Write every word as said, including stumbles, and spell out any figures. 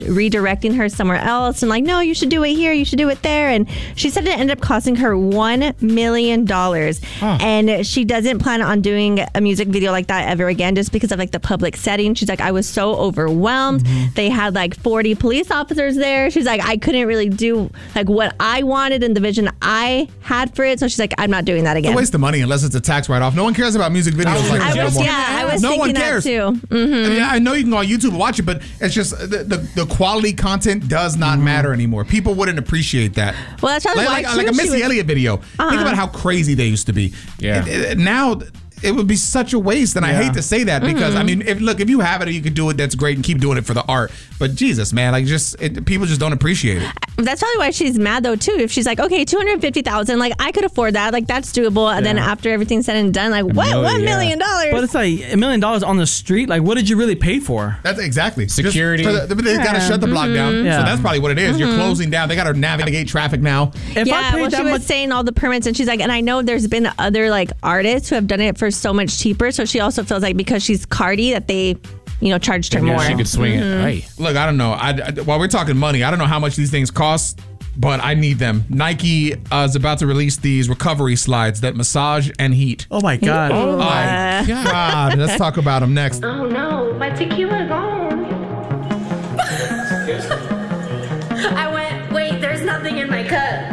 redirecting her somewhere else and like, no, you should do it here, you should do it there. And she said it ended up costing her one million dollars. Huh. And she doesn't plan on doing a music video like that ever again just because of like the public setting. She's like, I was so overwhelmed. Mm-hmm. They had like forty police officers there. She's like, I couldn't really do like what I wanted and the vision I had for it. So she's like, I'm not doing that again. It's a waste of money unless it's a tax write-off. No one cares about music videos like I this was, anymore. Yeah, I was no thinking one cares. that too. Mm-hmm. I mean, I know you can go on YouTube and watch it, but it's just the, the, the quality content does not mm. matter anymore. People wouldn't appreciate that. Well, that's probably like, why like, like a Missy was, Elliott video. Uh-huh. Think about how crazy they used to be. Yeah. It, it, now it would be such a waste, and yeah. I hate to say that because mm-hmm. I mean, if, look, if you have it or you can do it, that's great, and keep doing it for the art. But Jesus, man, like just it, people just don't appreciate it. That's probably why she's mad though too. If she's like, okay, two hundred fifty thousand, like I could afford that, like that's doable. Yeah. And then after everything's said and done, like what, million, one million dollars? But it's like a million dollars on the street. Like, what did you really pay for? That's exactly security. The, they yeah. got to shut the block mm-hmm. down, yeah. so that's probably what it is. Mm-hmm. You're closing down. They got to navigate traffic now. If yeah, I well, she was much- saying all the permits, and she's like, and I know there's been other like artists who have done it for so much cheaper. So she also feels like because she's Cardi that they, you know, charged her yeah, more. She could swing mm-hmm. it. Hey. Look, I don't know. I, I, while we're talking money, I don't know how much these things cost, but I need them. Nike uh, is about to release these recovery slides that massage and heat. Oh my God. Oh my God. Let's talk about them next. Oh no, my tequila gone. I went, wait, there's nothing in my cup.